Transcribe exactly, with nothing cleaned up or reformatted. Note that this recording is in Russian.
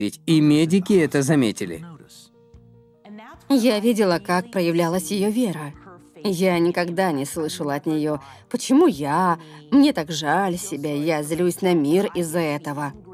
Ведь и медики это заметили. Я видела, как проявлялась ее вера. Я никогда не слышала от нее: «Почему я? Мне так жаль себя, я злюсь на мир из-за этого».